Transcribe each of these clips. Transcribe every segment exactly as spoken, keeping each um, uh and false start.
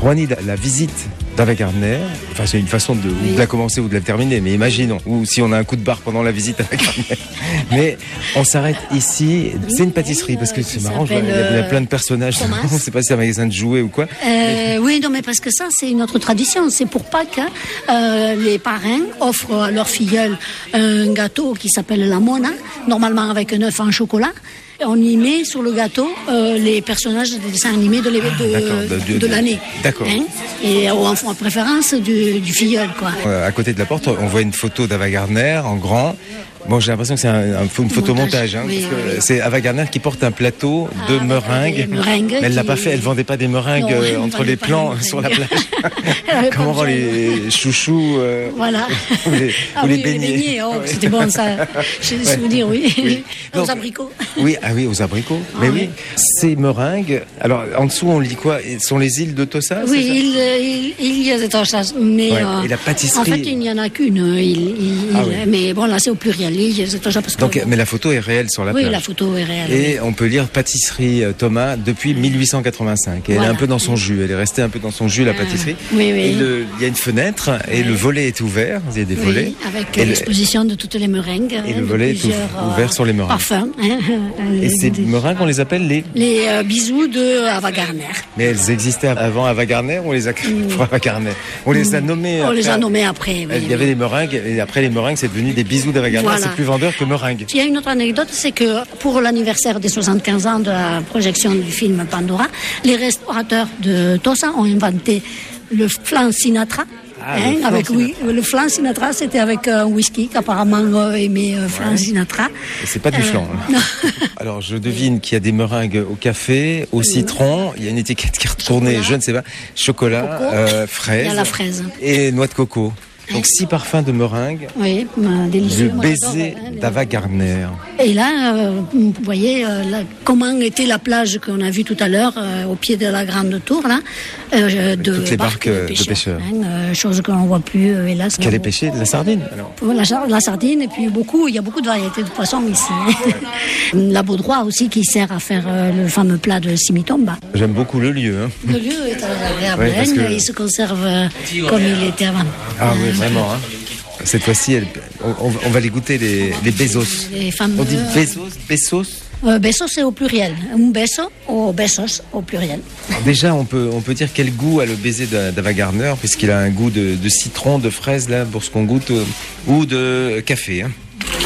Rouhani, la, la visite d'Ava Gardner, enfin c'est une façon de, oui. de la commencer ou de la terminer, mais imaginons, ou si on a un coup de barre pendant la visite d'Ava Gardner. Mais on s'arrête ici, oui, c'est une pâtisserie, oui, parce que c'est marrant, il y, a, il y a plein de personnages, on ne sait pas si c'est un magasin de jouets ou quoi. Euh, mais... Oui, non, mais parce que ça, c'est une autre tradition, c'est pour Pâques, hein, euh, les parrains offrent à leurs filleuls un gâteau qui s'appelle la mona, normalement avec un œuf en chocolat. On y met sur le gâteau euh, les personnages des dessins animés de, de, de, de, de l'année. D'accord. Hein, et en font en préférence du, du filleul, quoi. Euh, à côté de la porte, on voit une photo d'Ava Gardner en grand. Bon, j'ai l'impression que c'est un, un, une photomontage. Hein, oui, oui. C'est Ava Gardner qui porte un plateau de ah, meringues. meringues mais elle l'a qui... pas fait. Elle vendait pas des meringues non, euh, entre les plants sur la plage. Comment vend les chouchous euh, Voilà. ou les, ah, ou oui, les beignets. Les beignets, oh, oui. C'était bon ça. J'ai des ouais. souvenirs, oui. oui. Aux Donc, abricots. Oui, ah oui, aux abricots. Ah, mais oui. oui, ces meringues. Alors en dessous, on lit quoi? Ce sont les îles de Tossa? Oui, il, il, il y a des Tossas, mais ouais. euh, et la pâtisserie. En fait, il n'y en a qu'une. Il, il, ah, oui. Mais bon, là, c'est au pluriel. Il y a des Tossas parce que Donc, mais la photo est réelle sur la oui, plage. Oui, la photo est réelle. Et on peut lire pâtisserie Thomas depuis mille huit cent quatre-vingt-cinq. Et voilà. Elle est un peu dans son jus. Elle est restée un peu dans son jus, la pâtisserie. Ah, oui, oui. Et le, il y a une fenêtre et oui. le volet est ouvert. Il y a des oui, volets. Avec et l'exposition le... de toutes les meringues. Et le volet est ouvert sur les meringues. Parfums. Hein, et ces meringues, on les appelle les Les euh, bisous de Ava Gardner. Mais elles existaient avant Ava Gardner ou on les a créées pour Ava Gardner? On les a nommées. On après. les a nommées après. Oui, il y avait des meringues et après les meringues, c'est devenu des bisous d'Ava Gardner. Voilà. C'est plus vendeur que meringues. Il y a une autre anecdote, c'est que pour l'anniversaire des soixante-quinze ans de la projection du film Pandora, les restaurateurs de Tossa ont inventé le flan Sinatra. Ah, hein, le avec Sinatra. oui, le flan Sinatra, c'était avec un whisky qu'apparemment euh, aimait euh, Flan ouais. Sinatra. Et c'est pas du flan. Euh, Alors je devine qu'il y a des meringues au café, au citron. Il y a une étiquette qui est retournée, chocolat. Je ne sais pas, chocolat, euh, fraise, il y a la fraise et noix de coco. Donc six parfums de meringue. Oui, délicieux. Le baiser hein, d'Ava Gardner. Et là, euh, vous voyez euh, là, comment était la plage qu'on a vue tout à l'heure euh, au pied de la grande tour là, euh, de toutes les barques de pêcheurs. De pêcheurs. Hein, euh, chose que l'on voit plus euh, hélas. Qu'elle est pêchée de la sardine. Alors. La, la sardine et puis beaucoup, il y a beaucoup de variétés de poissons ici. Hein. La Baudroie aussi qui sert à faire euh, le fameux plat de simitomba. J'aime beaucoup le lieu. Hein. Le lieu est agréable. Ouais, hein, que... Il se conserve euh, comme il était avant. Ah oui, vraiment. Hein. Cette fois-ci, elle, on, on va les goûter, les, les Bezos. Les fameux... On dit Bezos, Bezos euh, Bezos, c'est au pluriel. Un beso ou Bezos au pluriel. Alors déjà, on peut, on peut dire quel goût a le baiser d'Ava Gardner, puisqu'il a un goût de, de citron, de fraise, là, pour ce qu'on goûte, euh, ou de café. Hein.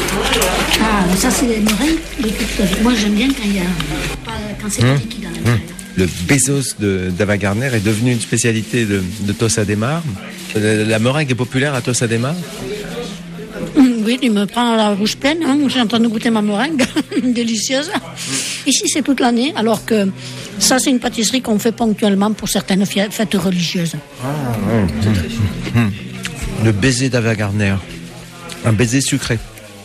Ah, ça, c'est les meringues. Moi, j'aime bien quand, il y a, quand c'est hum. liquide à l'intérieur. Le Bezos d'Ava Gardner est devenu une spécialité de, de Tossa de Mar. La, la meringue est populaire à Tossa de Mar. Oui, il me prend la bouche pleine. Hein. J'ai en train de goûter ma meringue, délicieuse. Ici, c'est toute l'année, alors que ça, c'est une pâtisserie qu'on fait ponctuellement pour certaines fêtes religieuses. Ah, ouais. mmh. Mmh. Le baiser d'Ava Gardner, un baiser sucré.